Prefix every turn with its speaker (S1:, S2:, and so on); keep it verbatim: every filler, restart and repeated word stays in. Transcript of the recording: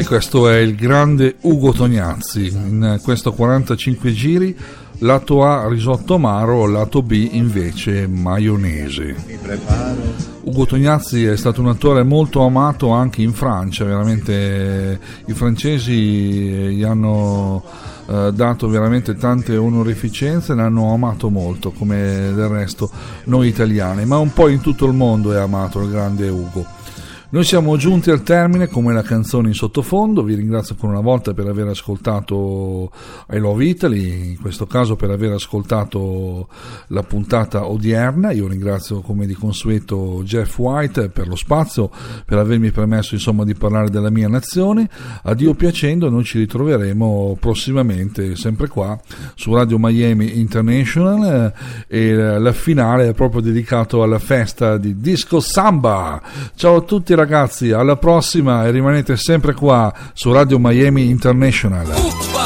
S1: E questo è il grande Ugo Tognazzi. In questo quarantacinque giri, lato A risotto amaro, lato B invece maionese. Ugo Tognazzi è stato un attore molto amato anche in Francia, veramente i francesi gli hanno eh, dato veramente tante onorificenze, l'hanno amato molto, come del resto noi italiani, ma un po' in tutto il mondo è amato il grande Ugo. Noi siamo giunti al termine, come la canzone in sottofondo. Vi ringrazio ancora una volta per aver ascoltato I Love Italy, in questo caso per aver ascoltato la puntata odierna. Io ringrazio come di consueto Jeff White per lo spazio, per avermi permesso insomma di parlare della mia nazione. A Dio piacendo noi ci ritroveremo prossimamente sempre qua su Radio Miami International, eh, e la finale è proprio dedicato alla festa di Disco Samba. Ciao a tutti ragazzi, alla prossima e rimanete sempre qua su Radio Miami International.